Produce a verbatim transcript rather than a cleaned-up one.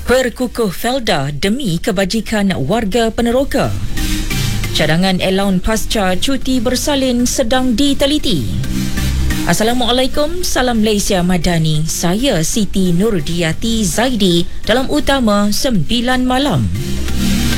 Perkukuh Felda demi kebajikan warga Peneroka. Cadangan Elaun pasca cuti bersalin sedang diteliti. Assalamualaikum, salam Malaysia Madani. Saya Siti Nurdiati Zaidi dalam Utama sembilan Malam.